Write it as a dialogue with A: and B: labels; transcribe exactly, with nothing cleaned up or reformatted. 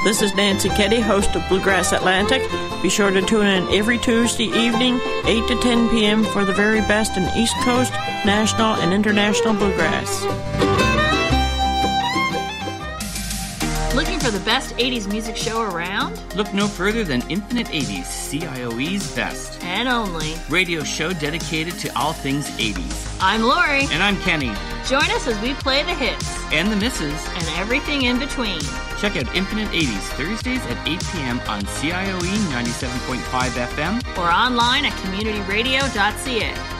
A: This is Nancy Keddy, host of Bluegrass Atlantic. Be sure to tune in every Tuesday evening, eight to ten p.m. for the very best in East Coast, national, and international bluegrass.
B: Looking for the best eighties music show around?
C: Look no further than Infinite eighties, C I O E's best.
B: And only.
C: Radio show dedicated to all things eighties.
B: I'm Lori.
C: And I'm Kenny.
B: Join us as we play the hits.
C: And the misses.
B: And everything in between.
C: Check out Infinite eighties Thursdays at eight p.m. on C I O E ninety-seven point five F M.
B: Or online at community radio dot c a.